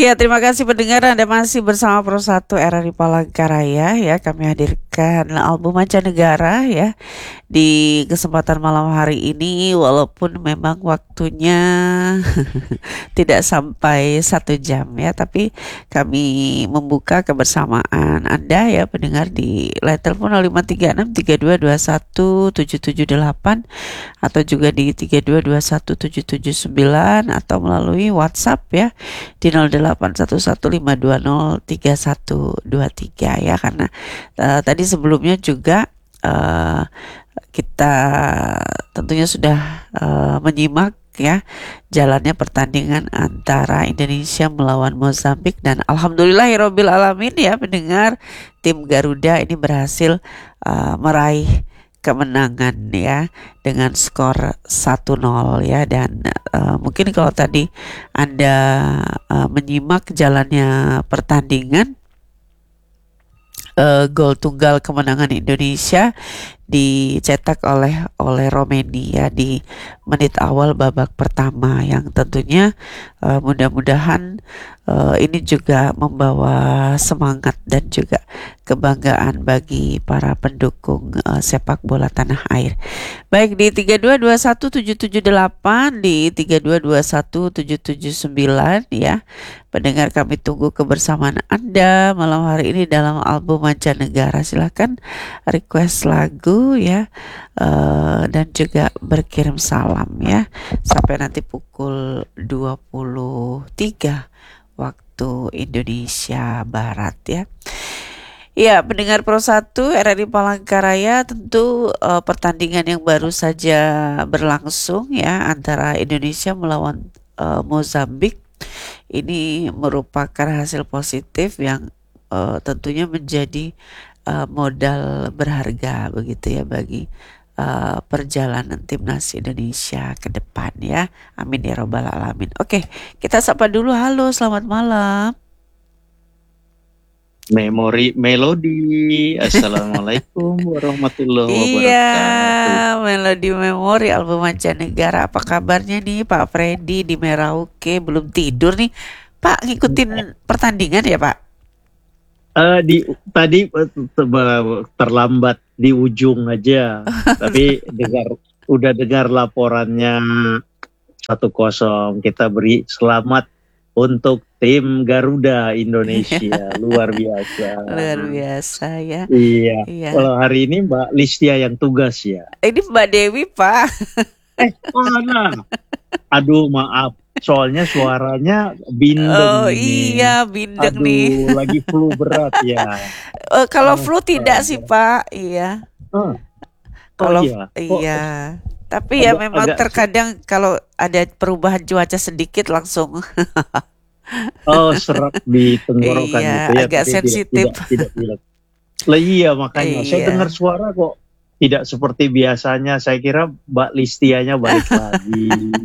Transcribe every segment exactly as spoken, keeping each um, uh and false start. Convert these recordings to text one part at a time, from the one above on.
Ya, terima kasih pendengar, Anda masih bersama Pro satu R R I Palangkaraya ya. Kami hadirkan album Mancanegara ya di kesempatan malam hari ini, walaupun memang waktunya tidak sampai satu jam ya, tapi kami membuka kebersamaan Anda ya pendengar di line telepon nol lima tiga enam tiga dua dua satu tujuh tujuh delapan atau juga di tiga dua dua satu tujuh tujuh sembilan atau melalui WhatsApp ya di nol delapan satu satu lima dua nol tiga satu dua tiga ya, karena uh, tadi sebelumnya juga uh, kita tentunya sudah uh, menyimak ya jalannya pertandingan antara Indonesia melawan Mozambik, dan alhamdulillahirabbil alamin ya pendengar, tim Garuda ini berhasil uh, meraih kemenangan ya dengan skor satu nol ya. Dan uh, mungkin kalau tadi Anda uh, menyimak jalannya pertandingan, uh, gol tunggal kemenangan Indonesia dicetak oleh oleh Romeni ya di menit awal babak pertama, yang tentunya uh, mudah-mudahan uh, ini juga membawa semangat dan juga kebanggaan bagi para pendukung uh, sepak bola tanah air. Baik di tiga dua dua satu tujuh tujuh delapan, di tiga dua dua satu tujuh tujuh sembilan ya. Pendengar, kami tunggu kebersamaan Anda malam hari ini dalam album Mancanegara. Silakan request lagu ya, uh, dan juga berkirim salam ya sampai nanti pukul dua puluh tiga waktu Indonesia Barat ya. Ya, pendengar Pro satu R R I Palangkaraya, tentu uh, pertandingan yang baru saja berlangsung ya antara Indonesia melawan uh, Mozambik ini merupakan hasil positif yang uh, tentunya menjadi uh, modal berharga begitu ya bagi uh, perjalanan timnas Indonesia ke depan ya. Amin ya robbal alamin. Oke, kita sapa dulu. Halo, selamat malam. Memori Melodi. Assalamualaikum warahmatullahi wabarakatuh. Iya, Melodi Memori album Mancanegara. Apa kabarnya nih Pak Freddy di Merauke? Belum tidur nih Pak, ngikutin pertandingan ya Pak? Uh, di tadi uh, terlambat di ujung aja, tapi dengar udah dengar laporannya satu kosong. Kita beri selamat untuk tim Garuda Indonesia. Luar biasa. Luar biasa ya. Iya. Iya. Kalau hari ini Mbak Listia yang tugas ya. Ini Mbak Dewi Pak. Eh mana? Aduh maaf. Soalnya suaranya bindeng. Oh ini. iya, bindeng Aduh, nih. lagi flu berat ya. Uh, kalau Oh, flu tidak sih Pak. Iya. Oh, Kalau iya. iya. Tapi ya agak- memang agak- terkadang kalau ada perubahan cuaca sedikit langsung. Oh, serak di tenggorokan Iya, gitu ya. agak tapi sensitif. Tidak, tidak, tidak, tidak. Lah iya makanya saya Iya. dengar suara kok tidak seperti biasanya. Saya kira Mbak Listianya balik lagi.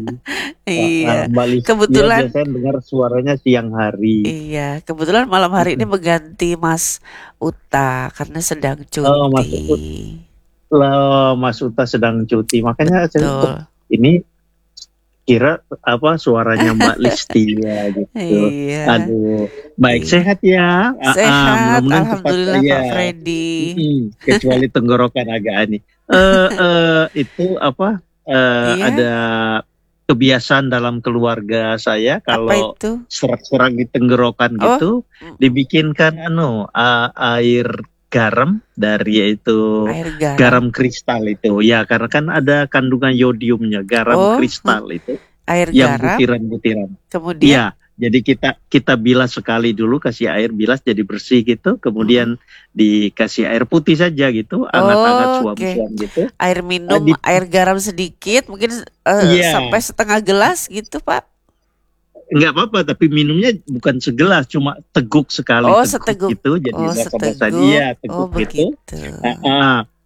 Iya. Ah, Mbak Listia Kebetulan- biasanya dengar suaranya siang hari. Iya, kebetulan malam hari ini mengganti Mas Uta karena sedang cuti. Oh, Mas Ut- Lah Mas Uta sedang cuti. Makanya saya Betul. kok ini kira apa suaranya Mbak Listia gitu. Iya. Aduh, baik Iya. sehat ya. Ah, ah, Sehat, mudah-mudahan cepat alhamdulillah ya. Pak Freddy. Mm-mm, kecuali tenggorokan agak aneh. Eh, eh, itu apa? eh, Iya. Ada kebiasaan dalam keluarga saya Apa kalau itu? serak-serak di tenggorokan Oh. gitu, dibikinkan anu a- air garam dari yaitu Air garam. garam kristal itu. Ya, karena kan ada kandungan yodiumnya, garam Oh, kristal itu Air yang garam. butiran-butiran. Kemudian Iya, jadi kita kita bilas sekali dulu, kasih air bilas jadi bersih gitu, kemudian dikasih air putih saja gitu, hangat-hangat Oh, suam-suam gitu. air minum, di- air garam sedikit, mungkin eh, Iya. sampai setengah gelas gitu Pak. Nggak apa-apa, tapi minumnya bukan segelas, cuma teguk sekali Oh, teguk seteguk. gitu, jadi Oh, basah-basah seteguk. dia Oh, teguk gitu. begitu. Ah, ah.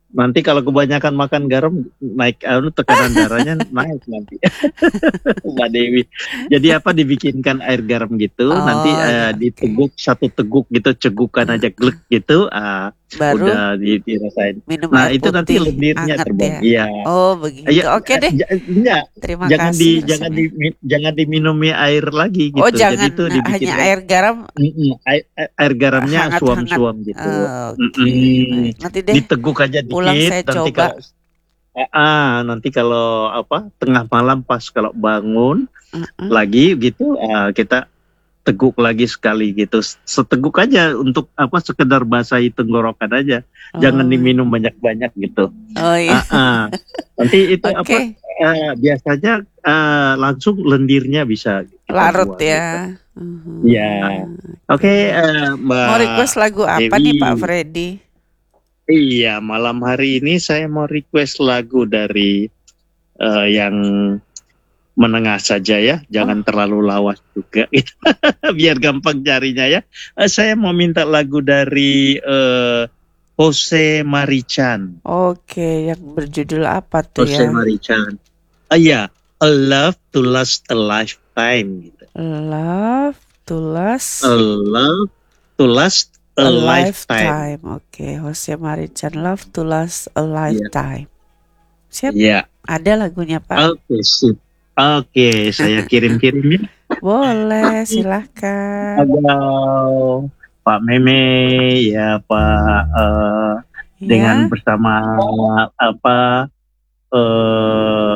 Nanti kalau kebanyakan makan garam naik anu tekanan darahnya naik nanti. Mbak Dewi. Jadi apa dibikinkan air garam gitu, nanti Oh eh, ya, oke. diteguk satu teguk gitu, cegukan aja glek gitu, ah, Baru udah di- dirasain. minum Nah air itu nanti putih lendirnya anget terbang. ya. Iya. Oh begitu. Ayo, Oke eh, deh. ja- enggak, Terima jangan kasih di jangan di resepnya. jangan diminumi air lagi Oh gitu. Jadi jangan itu nah, hanya dibikinkan air garam mm-mm, air, air garamnya hangat-hangat. suam-suam gitu. Oh, oke, Mm-mm. baik. Nanti deh Diteguk aja pulang dikit. saya Nanti coba. kalau eh, ah nanti kalau apa tengah malam pas kalau bangun Uh-uh. lagi gitu, ah, kita teguk lagi sekali gitu. Seteguk aja untuk apa sekedar basahi tenggorokan aja. Jangan Oh, diminum banyak-banyak gitu. oh iya. Ah, ah. Nanti itu apa Oke, eh, biasanya eh, langsung lendirnya bisa kita larut buang gitu. ya. Ya, Mhm. oke Oke. eh, Mau Mbak request lagu apa nih Pak Dewi. Freddy? Iya, malam hari ini saya mau request lagu dari eh, yang menengah saja ya, jangan Oh, terlalu lawas juga, biar gampang carinya ya. Eh, saya mau minta lagu dari eh, Jose Marichan. oke. Yang berjudul apa tuh Jose ya? Marichan. Ah ya, A Love to Last a Lifetime. Gitu. Love to A Last Love to Last a a Lifetime. Lifetime. Oke, Jose Marichan, Love to Last a Iya, Lifetime. Siap, iya. ada lagunya Pak? Oke, sip. Oke, saya kirim-kirim ya. Boleh, silahkan. Halo, Pak Meme, ya Pak, eh, dengan Ya, bersama apa eh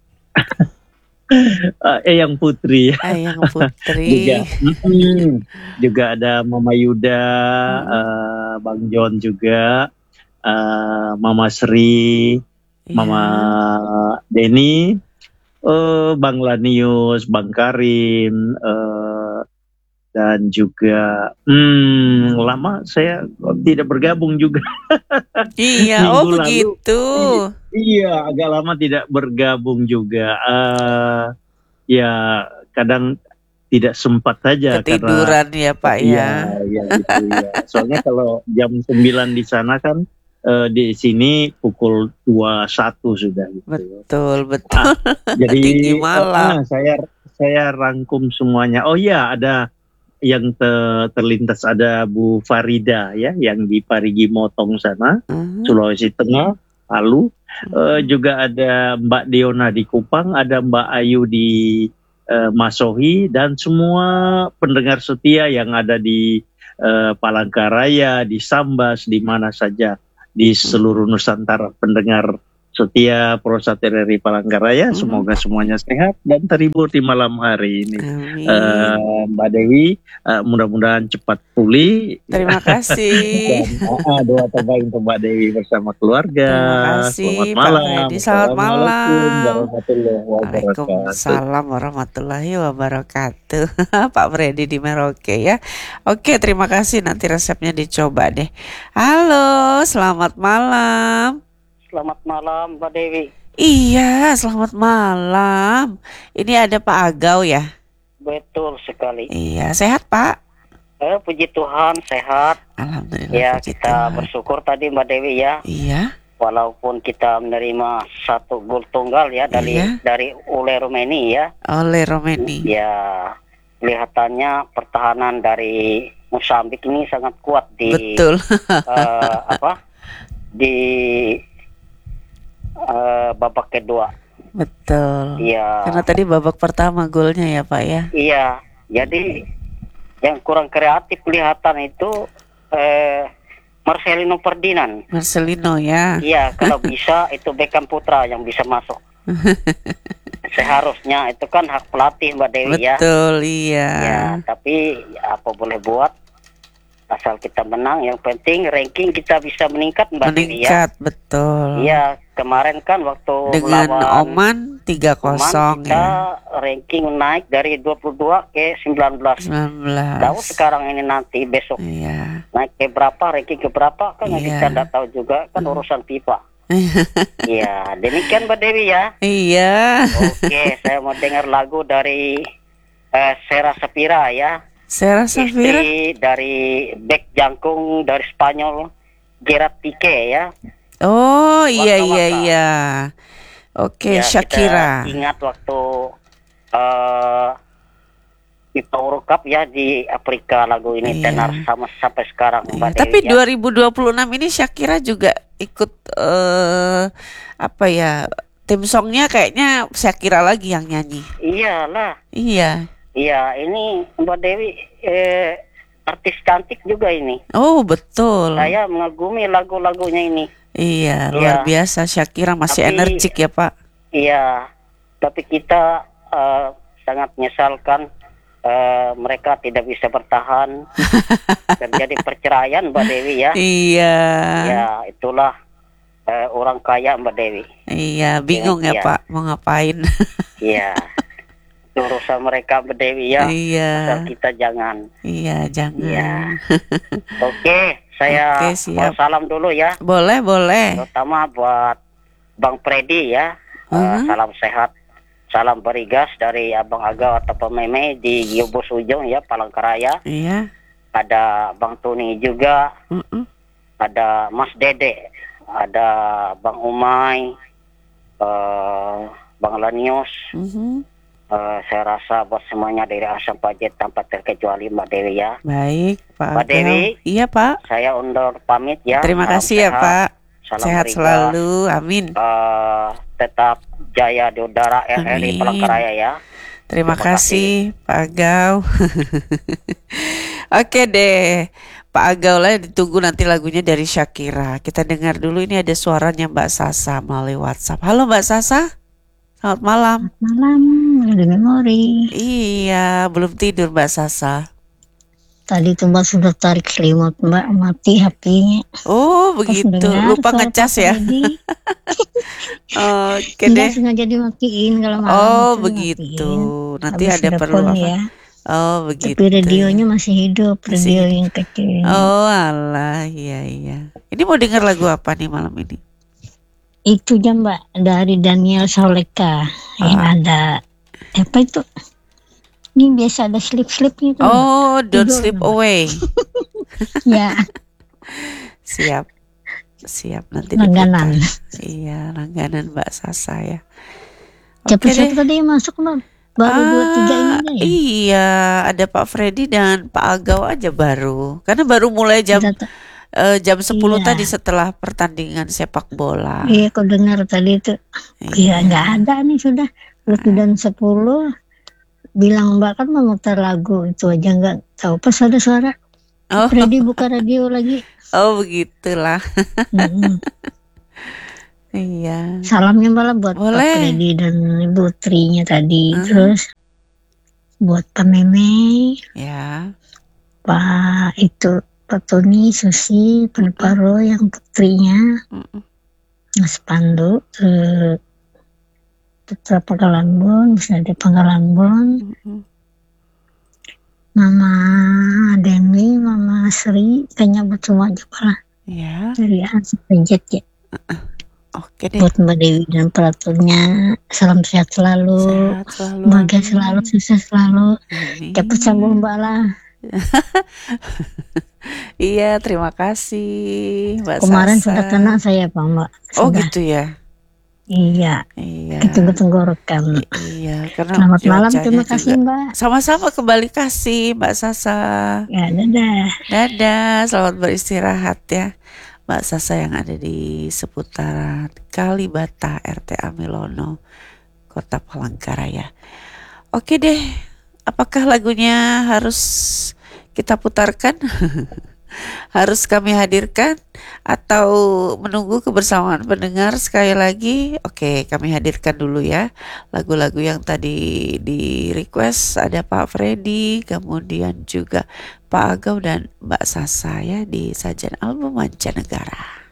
eh, Eyang Putri ya, Ayang Putri. juga mm, juga ada Mama Yuda, Mm-mm. eh, Bang John juga, eh, Mama Sri, Mama Ya, Denny, eh, Bang Lanius, Bang Karim, eh, dan juga hmm, lama saya tidak bergabung juga. iya. Oh Minggu lalu begitu. i- iya agak lama tidak bergabung juga. Eh ya kadang tidak sempat saja karena Ketiduran ya Pak iya ya. ya itu ya. Soalnya kalau jam sembilan di sana kan eh, di sini pukul dua puluh satu sudah gitu. Betul, Ah, betul. jadi Tinggi eh, ah, malam. saya saya rangkum semuanya. Oh iya ada yang te- terlintas ada Bu Farida ya yang di Parigi Motong sana, Mhm, Sulawesi Tengah, Palu. Eh, mhm. juga ada Mbak Diona di Kupang, ada Mbak Ayu di eh, Masohi dan semua pendengar setia yang ada di eh, Palangkaraya, di Sambas, di mana saja di seluruh Nusantara pendengar setia Prosat R R I Palangkaraya, Mhm. semoga semuanya sehat dan terhibur di malam hari ini. Amin. Eh, Mbak Dewi, eh, mudah-mudahan cepat pulih Terima kasih. dan ah, doa terbaik untuk Mbak Dewi bersama keluarga. Terima Selamat kasih Pak malam. Freddy. Selamat Assalamualaikum malam. warahmatullahi wabarakatuh. Waalaikumsalam warahmatullahi wabarakatuh. Pak Freddy di Merauke ya. Oke, terima kasih. Nanti resepnya dicoba deh. Halo, selamat malam. Selamat malam, Mbak Dewi. Iya, selamat malam. Ini ada Pak Agau ya? Betul sekali. Iya, sehat Pak? Eh, puji Tuhan, sehat. Alhamdulillah, Ya, puji kita Tuhan. bersyukur tadi, Mbak Dewi ya. Iya, Walaupun kita menerima satu gol tunggal ya dari iya. dari Ule Rumeni ya. Oleh Romeni. Ya, kelihatannya pertahanan dari Mosambik ini sangat kuat di Betul, eh, apa? Di eh, babak kedua. betul. Iya. Karena tadi babak pertama golnya ya Pak ya. Iya, jadi yang kurang kreatif kelihatan itu eh, Marcelino Ferdinand. Marcelino ya. Iya, kalau bisa itu Beckham Putra yang bisa masuk. Seharusnya itu kan hak pelatih Mbak Dewi ya. Betul, iya. Ya, tapi ya, apa boleh buat asal kita menang. Yang penting ranking kita bisa meningkat Mbak Dewi ya. Meningkat, betul. Iya, kemarin kan waktu Dengan melawan Oman tiga Oman kosong kita ya. ranking naik dari dua puluh dua ke sembilan belas. sembilan belas. Tahu sekarang ini nanti besok Iya. naik ke berapa, ranking ke berapa kan yang Iya. kita tidak tahu juga kan urusan FIFA. Ya, demikian Mbak Dewi ya. Iya. Oke, saya mau dengar lagu dari eh, Sera Sapira ya, Saya rasa Fira. istri dari back jangkung dari Spanyol Gerard Pique ya. Oh iya iya Waka-waka. iya. Oke, Ya, Shakira. kita ingat waktu eh FIFA World Cup ya di Afrika, lagu ini Iya. tenar sama sampai sekarang Iya, Mbak tapi Dewi ya. dua ribu dua puluh enam ini Shakira juga ikut eh apa ya? Tim songnya kayaknya Shakira lagi yang nyanyi. Iyalah. Iya. Iya, ini Mbak Dewi eh, artis cantik juga ini. Oh, betul. Saya mengagumi lagu-lagunya ini. Iya, Iya. luar biasa Shakira masih Tapi- energik ya, Pak. Iya, tapi kita eh, sangat menyesalkan eh, mereka tidak bisa bertahan. Terjadi perceraian Mbak Dewi ya. Iya. Ya, itulah eh, orang kaya Mbak Dewi. Iya, bingung ya, Iya. Pak, mau ngapain. Iya. Itu urusan mereka Mbak Dewi ya. Iya. Asal kita jangan. Iya, jangan. Iya. Oke, saya Oke, mau siap. salam dulu ya. Boleh, boleh. Terutama buat Bang Freddy ya. Eh, Mhm. salam sehat. Salam berigas dari Abang Aga atau Pememe di Giobos Ujung ya, Palangkaraya. Iya. Ada Bang Tuni juga, Mm-mm. ada Mas Dede, ada Bang Umay, eh, Bang Lanius. Mhm. Eh, saya rasa buat semuanya dari Asam Pajet tanpa terkecuali Mbak Dewi ya. Baik, Pak Mbak Agam. Dewi. Iya, Pak. Saya undur pamit ya. Terima Salam kasih ya, sehat. Pak. Salam Sehat berigas. selalu. Amin. Eh, tetap jaya di udara R R I Amin. Palangkaraya ya. Terima, Terima kasih, Pak Agau. Oke deh, Pak Agau lah ditunggu nanti lagunya dari Shakira. Kita dengar dulu, ini ada suaranya Mbak Sasa melalui WhatsApp. Halo Mbak Sasa, selamat malam. Malam, di memori. Iya, belum tidur Mbak Sasa. Tadi tuh Mbak sudah tarik selimut, Mbak mati H P-nya. Oh Pas begitu, dengar lupa suara ngecas Pak ya. Freddy, Oke nggak deh. sengaja dimatiin kalau malam Oh itu begitu, dimatiin. nanti Habis ada perlu telepon apa? ya. Oh begitu. Tapi radionya masih hidup, Masih radio hidup. yang kecil. Oh alah, iya iya. Ini mau dengar lagu apa nih malam ini? Itu aja Mbak, dari Daniel Sauleka yang Ah. ada apa itu? Ini biasa ada slip-slipnya tuh. Mbak. Oh, Don't Tidur, Sleep Mbak. Away. Ya, Siap, siap nanti langganan. diputar. Iya, langganan Mbak Sasa ya. Siapa-siapa deh. tadi yang masuk Mbak? Baru dua tiga ini aja ya. Iya, ada Pak Freddy dan Pak Agau aja baru. Karena baru mulai jam Kita- eh, jam sepuluh Iya. tadi setelah pertandingan sepak bola. Iya, kau dengar tadi itu. Iya. Iya, nggak ada nih sudah. Lebih dan sepuluh. Bilang Mbak kan memutar lagu itu aja nggak tahu. Pas ada suara. Oh, Freddy buka radio lagi. oh begitulah. Mm-mm. Iya. Salamnya malah buat Boleh. Pak Freddy dan Ibu Trinya tadi. Mhm. Terus buat Pak Meme, Ya. Pak itu Pak Tony, Susi, Pak Paro yang putrinya, Mm-mm. Mas Pandu, eh, Putra Panggalambon, bisa ada Panggalambon, Mm-mm. Mama Demi, Mama Sri, kayaknya buat semua aja lah Ya. dari Asap Penjet ya. Oke deh. Buat Mbak Dewi dan pelaturnya, salam sehat selalu, Sehat selalu. bahagia amin. selalu, sukses selalu, Amin. cepat sembuh Mbak lah. Iya, terima kasih Mbak Kemarin Sasa. sudah kena saya Pak Mbak. Oh Sudah. gitu ya. Iya, Iya. ditunggu tenggorokan. Iya, karena Selamat malam, cuacanya terima kasih juga- Mbak. Sama-sama, kembali kasih Mbak Sasa. Ya, dadah. Dadah, selamat beristirahat ya Mbak Sasa yang ada di seputaran Kalibata R T A Milono, Kota Palangkaraya. Oke deh, apakah lagunya harus kita putarkan? Harus kami hadirkan atau menunggu kebersamaan pendengar sekali lagi? Oke, kami hadirkan dulu ya lagu-lagu yang tadi di request. Ada Pak Freddy, kemudian juga Pak Agau dan Mbak Sasa ya di sajian album Mancanegara.